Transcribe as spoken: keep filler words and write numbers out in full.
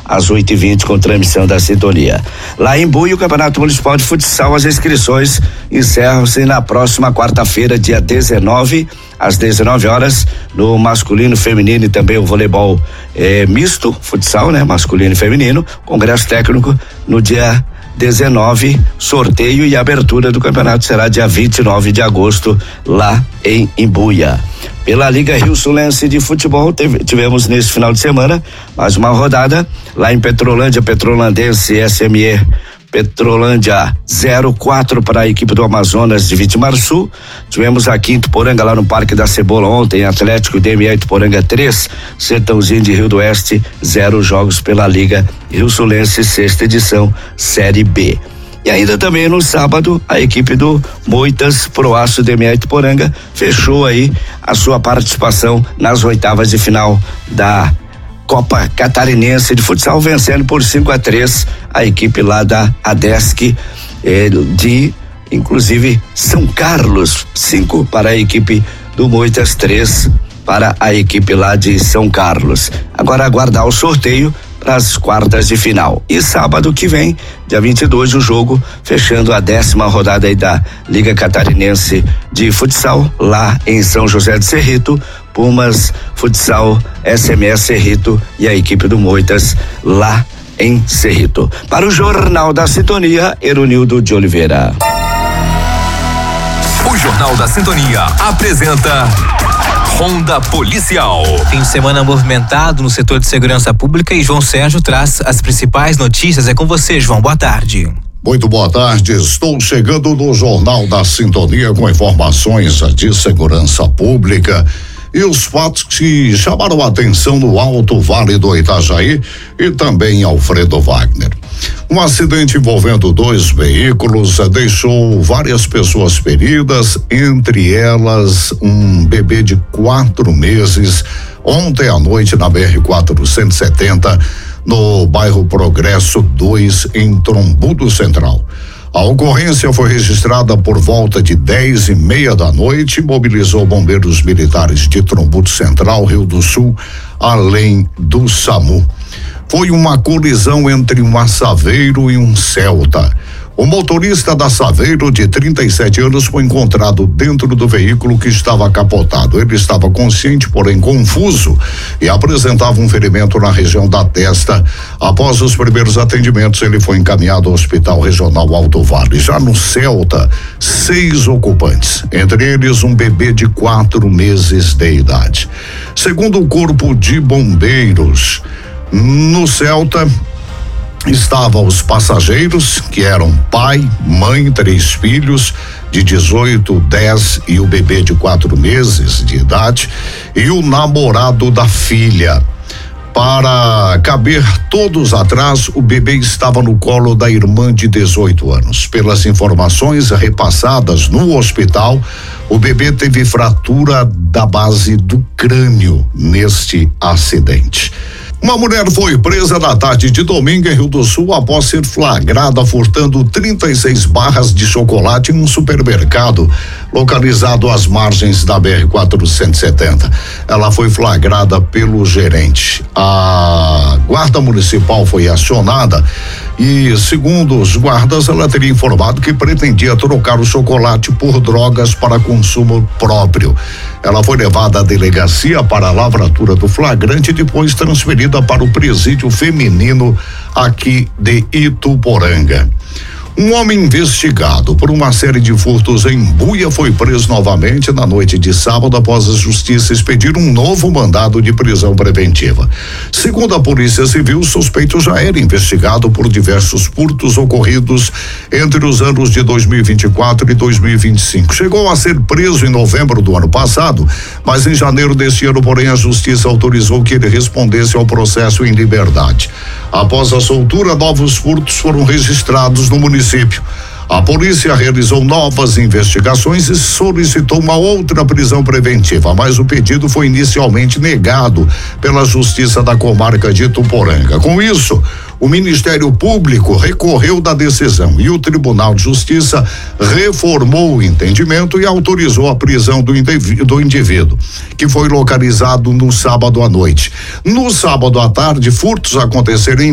às oito e vinte, com transmissão da Sintonia. Lá em Buia, o Campeonato Municipal de Futsal, as inscrições encerram-se na próxima quarta-feira, dia dezenove, às dezenove horas, no masculino, feminino e também o voleibol eh, misto, futsal, né? Masculino e feminino, congresso técnico no dia dezenove, sorteio e abertura do campeonato será dia vinte e nove de agosto, lá em Imbuia. Pela Liga Rio Sulense de Futebol, teve, tivemos nesse final de semana mais uma rodada lá em Petrolândia, Petrolandense S M E Petrolândia zero quatro para a equipe do Amazonas de Vitimar Sul. Tivemos aqui em Tuporanga, lá no Parque da Cebola ontem, Atlético e D M A Tuporanga três, Sertãozinho de Rio do Oeste zero jogos pela Liga Rio Sulense, sexta edição, Série B. E ainda também no sábado, a equipe do Moitas Proaço D M A Tuporanga fechou aí a sua participação nas oitavas de final da Copa Catarinense de Futsal, vencendo por cinco a três a equipe lá da ADESC eh, de, inclusive, São Carlos. Cinco para a equipe do Moitas, três para a equipe lá de São Carlos. Agora aguardar o sorteio para as quartas de final. E sábado que vem, dia vinte e dois, o jogo fechando a décima rodada aí da Liga Catarinense de Futsal, lá em São José de Cerrito, Pumas Futsal S M S Cerrito e a equipe do Moitas lá em Cerrito. Para o Jornal da Sintonia, Eronildo de Oliveira. O Jornal da Sintonia apresenta Ronda Policial. Fim de semana movimentado no setor de segurança pública e João Sérgio traz as principais notícias. É com você, João. Boa tarde. Muito boa tarde, estou chegando no Jornal da Sintonia com informações de segurança pública e os fatos que chamaram a atenção no Alto Vale do Itajaí e também em Alfredo Wagner. Um acidente envolvendo dois veículos deixou várias pessoas feridas, entre elas um bebê de quatro meses, ontem à noite na B R quatrocentos e setenta, no bairro Progresso dois, em Trombudo Central. A ocorrência foi registrada por volta de dez e meia da noite e mobilizou bombeiros militares de Trombudo Central, Rio do Sul, além do SAMU. Foi uma colisão entre um Assaveiro e um Celta. O motorista da Saveiro, de trinta e sete anos, foi encontrado dentro do veículo que estava capotado. Ele estava consciente, porém confuso, e apresentava um ferimento na região da testa. Após os primeiros atendimentos, ele foi encaminhado ao Hospital Regional Alto Vale. Já no Celta, seis ocupantes, entre eles um bebê de quatro meses de idade. Segundo o Corpo de Bombeiros, no Celta estavam os passageiros, que eram pai, mãe, três filhos de dezoito, dez e o bebê de quatro meses de idade, e o namorado da filha. Para caber todos atrás, o bebê estava no colo da irmã de dezoito anos. Pelas informações repassadas no hospital, o bebê teve fratura da base do crânio neste acidente. Uma mulher foi presa na tarde de domingo em Rio do Sul após ser flagrada furtando trinta e seis barras de chocolate em um supermercado localizado às margens da B R quatrocentos e setenta. Ela foi flagrada pelo gerente. A guarda municipal foi acionada e, segundo os guardas, ela teria informado que pretendia trocar o chocolate por drogas para consumo próprio. Ela foi levada à delegacia para a lavratura do flagrante e depois transferida para o presídio feminino aqui de Ituporanga. Um homem investigado por uma série de furtos em Buia foi preso novamente na noite de sábado após a justiça expedir um novo mandado de prisão preventiva. Segundo a Polícia Civil, o suspeito já era investigado por diversos furtos ocorridos entre os anos de dois mil e vinte e quatro e dois mil e vinte e cinco. Chegou a ser preso em novembro do ano passado, mas em janeiro deste ano, porém, a justiça autorizou que ele respondesse ao processo em liberdade. Após a soltura, novos furtos foram registrados no município. A polícia realizou novas investigações e solicitou uma outra prisão preventiva, mas o pedido foi inicialmente negado pela Justiça da Comarca de Ituporanga. Com isso, o Ministério Público recorreu da decisão e o Tribunal de Justiça reformou o entendimento e autorizou a prisão do indivíduo, do indivíduo, que foi localizado no sábado à noite. No sábado à tarde, furtos aconteceram em